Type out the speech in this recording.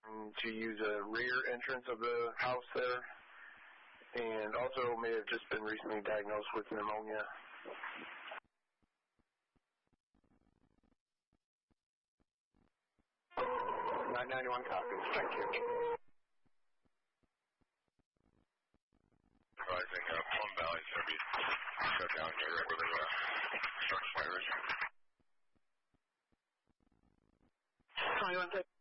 to use a rear entrance of the house there, and also may have just been recently diagnosed with pneumonia. 991 copies. Thank you. Advising Plum Valley is going to be shut down here right where the structure fire is. 21